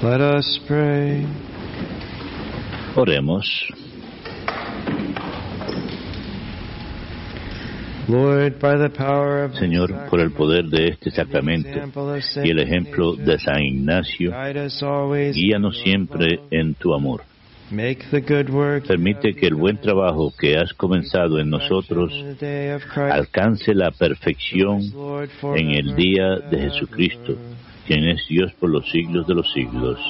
Let us pray. Oremos. Lord, by the power of Señor, por el poder de este sacramento y el ejemplo de San Ignacio, guíanos siempre en tu amor. Permite que el buen trabajo que has comenzado en nosotros alcance la perfección en el día de Jesucristo, quien es Dios por los siglos de los siglos.